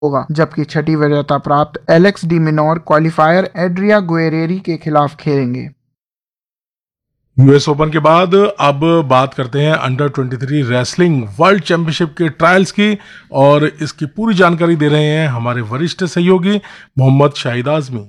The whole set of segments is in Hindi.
होगा, जबकि छठी वरीयता प्राप्त Alex D Minaur qualifier Adria गुएरेरी के खिलाफ खेलेंगे। यूएस ओपन के बाद अब बात करते हैं अंडर 23 रेसलिंग वर्ल्ड चैंपियनशिप के ट्रायल्स की, और इसकी पूरी जानकारी दे रहे हैं हमारे वरिष्ठ सहयोगी मोहम्मद शाहिद आजमी।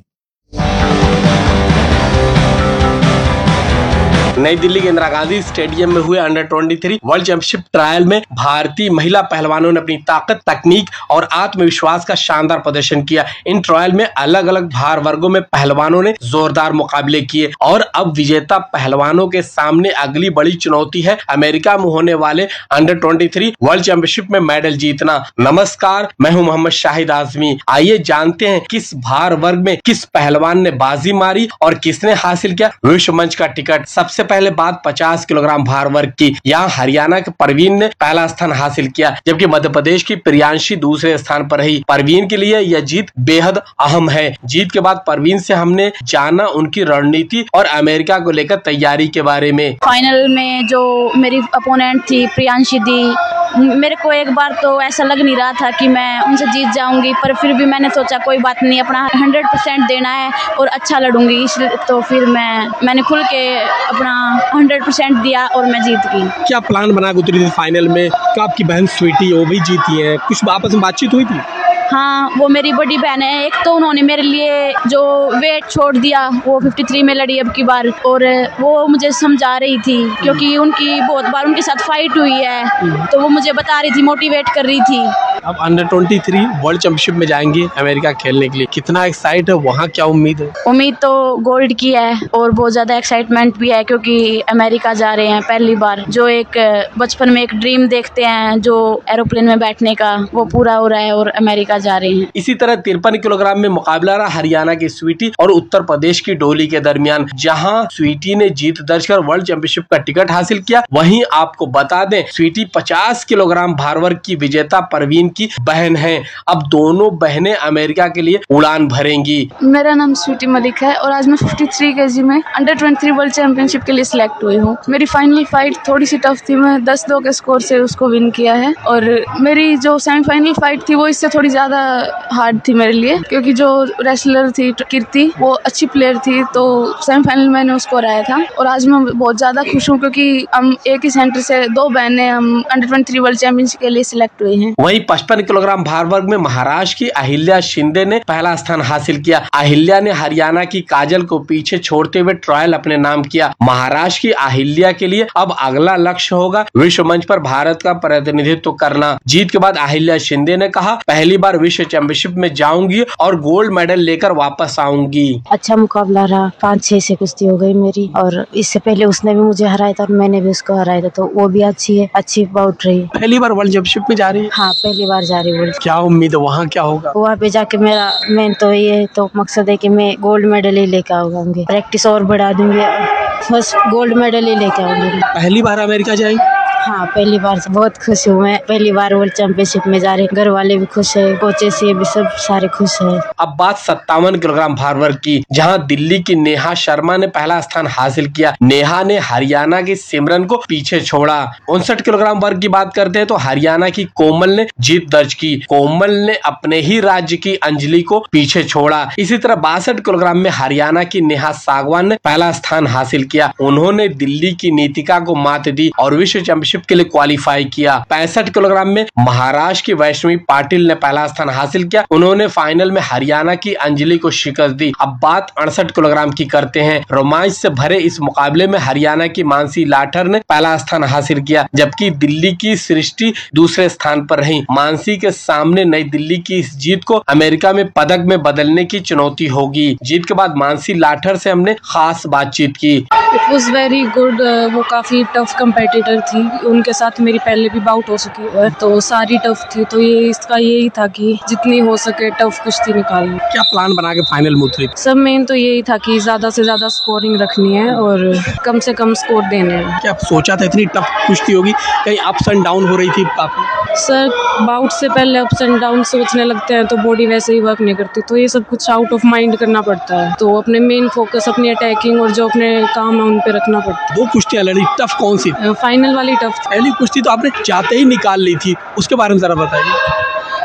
नई दिल्ली के इंदिरा गांधी स्टेडियम में हुए अंडर 23 वर्ल्ड चैंपियनशिप ट्रायल में भारतीय महिला पहलवानों ने अपनी ताकत, तकनीक और आत्मविश्वास का शानदार प्रदर्शन किया। इन ट्रायल में अलग अलग भार वर्गों में पहलवानों ने जोरदार मुकाबले किए और अब विजेता पहलवानों के सामने अगली बड़ी चुनौती है अमेरिका में होने वाले अंडर 23 वर्ल्ड चैंपियनशिप में मेडल जीतना। नमस्कार, मैं हूं मोहम्मद शाहिद आजमी। आइए जानते हैं किस भार वर्ग में किस पहलवान ने बाजी मारी और किसने हासिल किया विश्व मंच का टिकट। सबसे पहले बात 50 किलोग्राम भार वर्ग की। यहाँ हरियाणा के परवीन ने पहला स्थान हासिल किया, जबकि मध्य प्रदेश की प्रियांशी दूसरे स्थान पर रही। परवीन के लिए यह जीत बेहद अहम है। जीत के बाद परवीन से हमने जाना उनकी रणनीति और अमेरिका को लेकर तैयारी के बारे में। फाइनल में जो मेरी अपोनेंट थी प्रियांशी दी, मेरे को एक बार तो ऐसा लग नहीं रहा था कि मैं उनसे जीत जाऊंगी, पर फिर भी मैंने सोचा कोई बात नहीं, अपना 100% देना है और अच्छा लड़ूंगी। इसलिए तो फिर मैंने खुल के अपना 100% दिया और मैं जीत गई। क्या प्लान बना के उतरी थी फाइनल में? क्या आपकी बहन स्वीटी वो भी जीती है? कुछ आपस में बातचीत हुई थी? हाँ, वो मेरी बड़ी बहन है। एक तो उन्होंने मेरे लिए जो वेट छोड़ दिया, वो 53 में लड़ी अब की बार, और वो मुझे समझा रही थी क्योंकि उनकी बहुत बार उनके साथ फाइट हुई है, तो वो मुझे बता रही थी, मोटिवेट कर रही थी। अब अंडर 23 वर्ल्ड चैंपियनशिप में जाएंगे अमेरिका खेलने के लिए, कितना एक्साइट है? वहाँ क्या उम्मीद है? उम्मीद तो गोल्ड की है और बहुत ज्यादा एक्साइटमेंट भी है क्योंकि अमेरिका जा रहे हैं पहली बार। जो एक बचपन में एक ड्रीम देखते हैं जो एरोप्लेन में बैठने का, वो पूरा हो रहा है और अमेरिका जा रहे हैं। इसी तरह 53 किलोग्राम में मुकाबला रहा हरियाणा की स्वीटी और उत्तर प्रदेश की डोली के दरमियान, जहां स्वीटी ने जीत दर्ज कर वर्ल्ड चैंपियनशिप का टिकट हासिल किया। वहीं आपको बता दें, स्वीटी 50 किलोग्राम भार वर्ग की विजेता परवीन की बहन है। अब दोनों बहनें अमेरिका के लिए उड़ान भरेंगी। मेरा नाम स्वीटी मलिक है और आज मैं 53 केजी में अंडर 23 वर्ल्ड चैंपियनशिप के लिए सिलेक्ट हुई हूँ। मेरी फाइनल फाइट थोड़ी सी टफ थी, मैं 10-2 के स्कोर से उसको विन किया है, और मेरी जो सेमीफाइनल फाइट थी वो इससे थोड़ी ज्यादा हार्ड थी मेरे लिए, क्योंकि जो रेसलर थी कीर्ति, वो अच्छी प्लेयर थी, तो सेमीफाइनल मैंने उसको हराया था। और आज मैं बहुत ज्यादा खुश हूँ क्योंकि हम एक ही सेंटर से 2 बहनें हम अंडर 23 वर्ल्ड चैंपियनशिप के लिए सिलेक्ट हुई हैं। वहीं 55 किलोग्राम भार वर्ग में महाराष्ट्र की अहिल्या शिंदे ने पहला स्थान हासिल किया। अहिल्या ने हरियाणा की काजल को पीछे छोड़ते हुए ट्रायल अपने नाम किया। महाराष्ट्र की अहिल्या के लिए अब अगला लक्ष्य होगा विश्व मंच पर भारत का प्रतिनिधित्व करना। जीत के बाद अहिल्या शिंदे ने कहा, पहली बार विश्व चैंपियनशिप में जाऊंगी और गोल्ड मेडल लेकर वापस आऊंगी। अच्छा मुकाबला रहा, 5-6 से कुश्ती हो गई मेरी, और इससे पहले उसने भी मुझे हराया था और मैंने भी उसको हराया था, तो वो भी अच्छी बाउट रही। पहली बार वर्ल्ड चैंपियनशिप में जा रही है? हाँ, पहली बार जा रही हूँ। क्या उम्मीद है वहाँ क्या होगा? वहाँ पे जाके मेरा मेन तो ये तो मकसद है कि मैं गोल्ड मेडल ही लेकर आऊंगी, प्रैक्टिस और बढ़ा दूंगी, बस गोल्ड मेडल ही लेकर आऊंगी। पहली बार अमेरिका जाएंगे? हाँ, पहली बार से बहुत खुश हूँ मैं, पहली बार वर्ल्ड चैंपियनशिप में जा रहे। घर वाले भी खुश है, कोचेस से भी सब सारे खुश है। अब बात 57 किलोग्राम भार वर्ग की, जहां दिल्ली की नेहा शर्मा ने पहला स्थान हासिल किया। नेहा ने हरियाणा की सिमरन को पीछे छोड़ा। 59 किलोग्राम वर्ग की बात करते हैं तो हरियाणा की कोमल ने जीत दर्ज की। कोमल ने अपने ही राज्य की अंजलि को पीछे छोड़ा। इसी तरह 62 किलोग्राम में हरियाणा की नेहा सागवान ने पहला स्थान हासिल किया। उन्होंने दिल्ली की नीतिका को मात दी और विश्व चैंपियनशिप के लिए क्वालिफाई किया। 65 किलोग्राम में महाराष्ट्र की वैष्णवी पाटिल ने पहला स्थान हासिल किया। उन्होंने फाइनल में हरियाणा की अंजलि को शिकस्त दी। अब बात 68 किलोग्राम की करते हैं। रोमांच से भरे इस मुकाबले में हरियाणा की मानसी लाठर ने पहला स्थान हासिल किया, जबकि दिल्ली की सृष्टि दूसरे स्थान पर रही। मानसी के सामने नई दिल्ली की इस जीत को अमेरिका में पदक में बदलने की चुनौती होगी। जीत के बाद मानसी लाठर से हमने खास बातचीत की। It was very good. वो काफी टफ कंपेटिटर थी, उनके साथ मेरी पहले भी बाउट हो चुकी है, तो सारी टफ थी, तो ये इसका यही था कि जितनी हो सके टफ कुश्ती निकालनी। क्या प्लान बना के फाइनल में उतरी? सब मेन तो यही था कि ज्यादा से ज्यादा स्कोरिंग रखनी है और कम से कम स्कोर देने हैं। क्या सोचा था इतनी टफ कुश्ती होगी? कहीं अप्स एंड डाउन हो रही थी काफी? सर, बाउट से पहले अप्स एंड डाउन सोचने लगते हैं तो बॉडी वैसे ही वर्क नहीं करती, तो ये सब कुछ आउट ऑफ माइंड करना पड़ता है, तो अपने मेन फोकस अपनी अटैकिंग और जो अपने काम है उन पे रखना पड़ता है। 2 कुश्तियां लड़ी, टफ कौन सी? फाइनल वाली टफ। पहली कुश्ती तो आपने जाते ही निकाल ली थी, उसके बारे में जरा बताइए।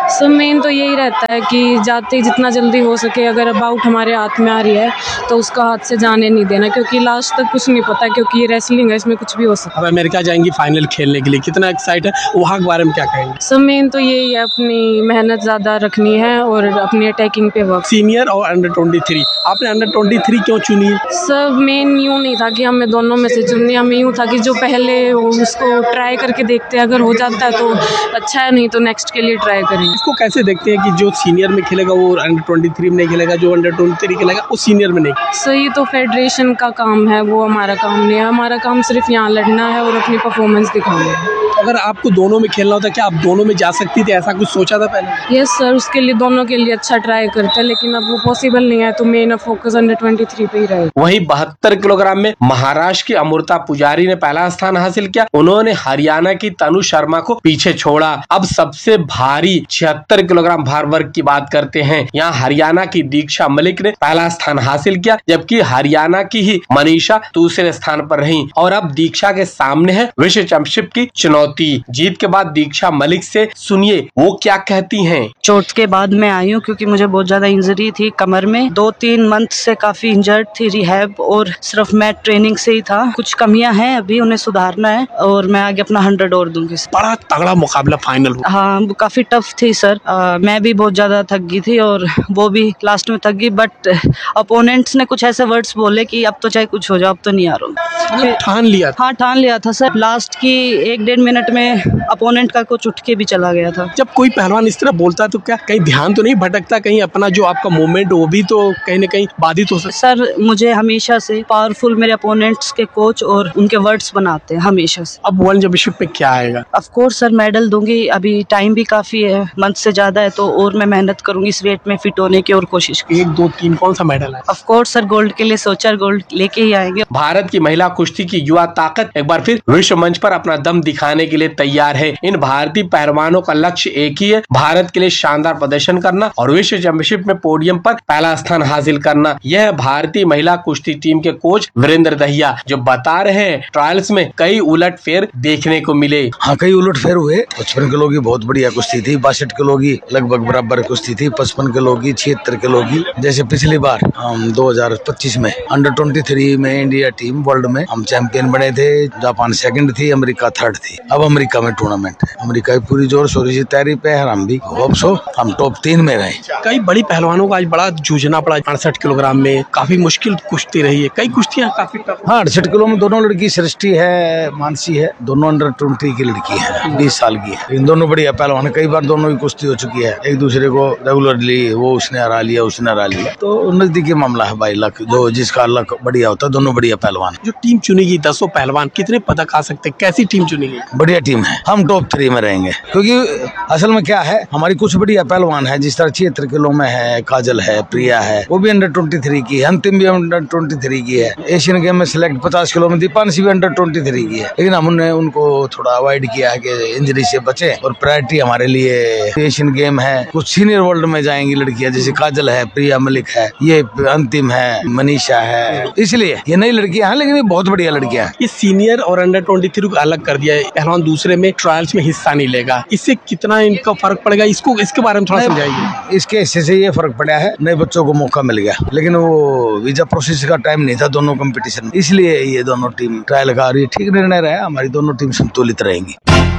सब मेन तो यही रहता है कि जाते ही जितना जल्दी हो सके, अगर बाउट हमारे हाथ में आ रही है तो उसका हाथ से जाने नहीं देना, क्योंकि लास्ट तक कुछ नहीं पता, क्योंकि ये रेसलिंग है, इसमें कुछ भी हो सकता है। अब अमेरिका जाएंगी फाइनल खेलने के लिए, कितना एक्साइट है, वहाँ के बारे में क्या कहेंगे? सब मेन तो यही है, अपनी मेहनत ज़्यादा रखनी है और अपनी अटैकिंग पे वर्क। सीनियर और अंडर 23, आपने अंडर 23 क्यों चुनी है? सब मेन यूँ नहीं था कि हमें दोनों में से चुननी, हमें यूँ था कि जो पहले हो उसको ट्राई करके देखते हैं, अगर हो जाता है तो अच्छा है, नहीं तो नेक्स्ट के लिए ट्राई करेंगे। इसको कैसे देखते हैं कि जो सीनियर में खेलेगा वो अंडर 23 में नहीं खेलेगा, जो अंडर 23 खेलेगा वो सीनियर में नहीं? सही तो फेडरेशन का काम है, वो हमारा काम नहीं है। हमारा काम सिर्फ यहाँ लड़ना है और अपनी परफॉर्मेंस दिखाना है। अगर आपको दोनों में खेलना होता, क्या आप दोनों में जा सकती थी? ऐसा कुछ सोचा था पहले? यस सर, उसके लिए दोनों के लिए अच्छा ट्राई करते हैं, लेकिन अब वो पॉसिबल नहीं है, तो मेन फोकस अंडर 23 पे ही रहेगा। वहीं 72 किलोग्राम में महाराष्ट्र की अमृता पुजारी ने पहला स्थान हासिल किया। उन्होंने हरियाणा की तनु शर्मा को पीछे छोड़ा। अब सबसे भारी 76 किलोग्राम भार वर्ग की बात करते हैं। यहाँ हरियाणा की दीक्षा मलिक ने पहला स्थान हासिल किया, जबकि हरियाणा की ही मनीषा दूसरे स्थान पर रही। और अब दीक्षा के सामने है विश्व चैंपियनशिप की चुनौती। जीत के बाद दीक्षा मलिक से सुनिए वो क्या कहती हैं। चोट के बाद मैं आई हूँ, क्योंकि मुझे बहुत ज्यादा इंजरी थी कमर में, 2-3 मंथ से काफी इंजर्ड थी, रिहैब और सिर्फ मैट ट्रेनिंग से ही था। कुछ कमियां हैं, अभी उन्हें सुधारना है और मैं आगे अपना 100 और दूंगी। बड़ा तगड़ा मुकाबला फाइनल हुआ। हाँ, वो काफी टफ थी सर। मैं भी बहुत ज्यादा थक गई थी और वो भी लास्ट में थक गई, बट अपोनेंट्स ने कुछ ऐसे वर्ड्स बोले कि अब तो चाहे कुछ हो जाए, अब तो नहीं आ रहा। ठान लिया? हाँ, ठान लिया था सर। लास्ट की 1-1.5 मिनट में अपोनेंट का कुछ उठ के भी चला गया था। जब कोई पहलवान इस तरह बोलता है तो क्या कहीं ध्यान तो नहीं भटकता, कहीं अपना जो आपका मूवमेंट वो भी तो कहीं न कहीं बाधित हो सकता? सर, मुझे हमेशा से पावरफुल मेरे अपोनेंट्स के कोच और उनके वर्ड्स बनाते हैं हमेशा से। अब वर्ल्ड चैंपियनशिप में क्या आएगा? ऑफ कोर्स सर, मेडल दूंगी। अभी टाइम भी काफी है, मंथ से ज्यादा है, तो और मैं मेहनत करूंगी इस वेट में फिट होने की और कोशिश। 1, 2, 3 कौन सा मेडल है? ऑफ कोर्स सर, गोल्ड के लिए सोचा, गोल्ड लेके ही आएंगे। भारत की महिला कुश्ती की युवा ताकत एक बार फिर विश्व मंच पर अपना दम दिखाने के लिए तैयार है। इन भारतीय पहलवानों का लक्ष्य एक ही है, भारत के लिए शानदार प्रदर्शन करना और विश्व चैंपियनशिप में पोडियम पर पहला स्थान हासिल करना। यह है भारतीय महिला कुश्ती टीम के कोच वीरेंद्र दहिया, जो बता रहे हैं ट्रायल्स में कई उलटफेर देखने को मिले। हाँ, कई उलटफेर हुए। 55 किलो की बहुत बढ़िया कुश्ती थी, 62 किलो की लगभग बराबर कुश्ती थी, 55 किलो की, 76 किलो की। जैसे पिछली बार हम 2025 में अंडर 23 में इंडिया टीम वर्ल्ड में हम चैंपियन बने थे। जापान सेकंड थी, अमेरिका थर्ड थी। अब अमेरिका में टूर्नामेंट है, अमेरिका की पूरी जोर शोर से तैयारी पे है। हम भी होप सो हम टॉप 3 में रहे। कई बड़ी पहलवानों का आज बड़ा जूझना पड़ा। 68 किलोग्राम में काफी मुश्किल कुश्ती रही है, कई कुश्तियां काफी टफ। हाँ, 68 किलो में दोनों लड़की, सृष्टि है, मानसी है, दोनों अंडर 20 की लड़की है, 20 साल की है। इन दोनों बढ़िया पहलवान, कई बार दोनों की कुश्ती हो चुकी है, एक दूसरे को रेगुलरली वो उसने हरा लिया, उसने हरा लिया। तो नजदीकी मामला है भाई, लक जो जिसका लक बढ़िया होता है। दोनों बढ़िया पहलवान। जो टीम चुनी गई 10 पहलवान, कितने पदक आ सकते, कैसी टीम चुनी गई? बढ़िया टीम है, हम टॉप 3 में रहेंगे। क्योंकि असल में क्या है, हमारी कुछ बढ़िया पहलवान है, जिस तरह 76 किलो में है काजल है, प्रिया है, वो भी अंडर 23 की है, अंतिम भी अंडर 23 की है। एशियन गेम में सिलेक्ट 50 किलो में दीपांशी भी अंडर 23 की है। लेकिन हमने उनको थोड़ा अवॉइड किया है कि इंजरी से बचे, और प्रायोरिटी हमारे लिए एशियन गेम है। कुछ सीनियर वर्ल्ड में जाएंगी लड़कियां, जैसे काजल है, प्रिया मलिक है, ये अंतिम है, मनीषा है। इसलिए ये नई लड़कियां हैं, लेकिन ये बहुत बढ़िया लड़कियां हैं। ये सीनियर और अंडर 23 को अलग कर दिया है, पहलवान दूसरे में ट्रायल्स में हिस्सा नहीं लेगा, इससे कितना इनका फर्क पड़ेगा, इसके बारे में थोड़ा समझाइए। इसके हिस्से से ये फर्क पड़ा है, नए बच्चों को मौका मिल गया, लेकिन वो वीजा प्रोसेस का टाइम नहीं था दोनों कंपटीशन में, इसलिए ये दोनों टीम ट्रायल का रही। ठीक निर्णय रहा, हमारी दोनों टीम संतुलित रहेंगी।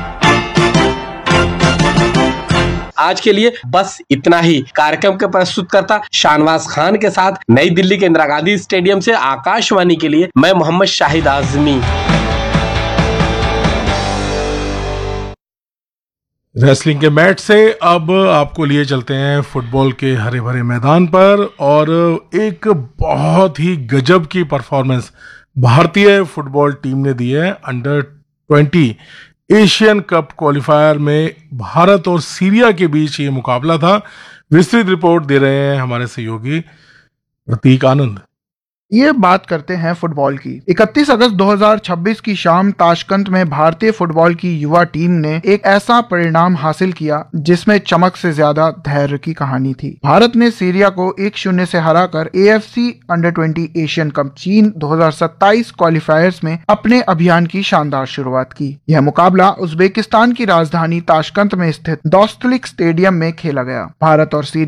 आज के लिए बस इतना ही। कार्यक्रम के प्रस्तुतकर्ता शाहनवाज खान के साथ नई दिल्ली के इंदिरा गांधी स्टेडियम से आकाशवाणी के लिए मैं मोहम्मद शाहिद आजमी। रेसलिंग के मैच से अब आपको लिए चलते हैं फुटबॉल के हरे भरे मैदान पर, और एक बहुत ही गजब की परफॉर्मेंस भारतीय फुटबॉल टीम ने दी है। अंडर 20 एशियन कप क्वालिफायर में भारत और सीरिया के बीच ये मुकाबला था। विस्तृत रिपोर्ट दे रहे हैं हमारे सहयोगी प्रतीक आनंद। ये बात करते हैं फुटबॉल की। 31 अगस्त 2026 की शाम ताशकंद में भारतीय फुटबॉल की युवा टीम ने एक ऐसा परिणाम हासिल किया जिसमें चमक से ज्यादा धैर्य की कहानी थी। भारत ने सीरिया को 1-0 से हराकर AFC अंडर-20 एशियन कप चीन 2027 क्वालिफायर्स में अपने अभियान की शानदार शुरुआत की। यह मुकाबला उज्बेकिस्तान की राजधानी ताशकंद में स्थित दोस्तलिक स्टेडियम में खेला गया। भारत और